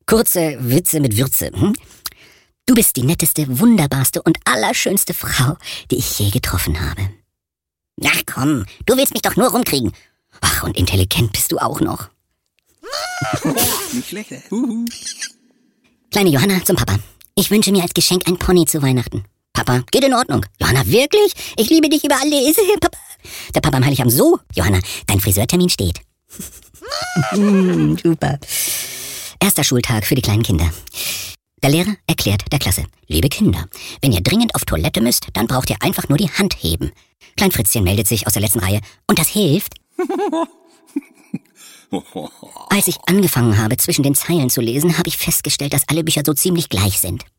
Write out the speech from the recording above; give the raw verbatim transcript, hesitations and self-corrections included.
Kurze Witze mit Würze. Hm? Du bist die netteste, wunderbarste und allerschönste Frau, die ich je getroffen habe. Ach komm, du willst mich doch nur rumkriegen. Ach, und intelligent bist du auch noch. Nicht schlecht, ey. Uhu. Kleine Johanna zum Papa. Ich wünsche mir als Geschenk ein Pony zu Weihnachten. Papa, geht in Ordnung. Johanna, wirklich? Ich liebe dich über alles. Papa. Der Papa am Heiligabend so. Johanna, dein Friseurtermin steht. Super. Erster Schultag für die kleinen Kinder. Der Lehrer erklärt der Klasse: Liebe Kinder, wenn ihr dringend auf Toilette müsst, dann braucht ihr einfach nur die Hand heben. Klein Fritzchen meldet sich aus der letzten Reihe. Und das hilft. Als ich angefangen habe, zwischen den Zeilen zu lesen, habe ich festgestellt, dass alle Bücher so ziemlich gleich sind.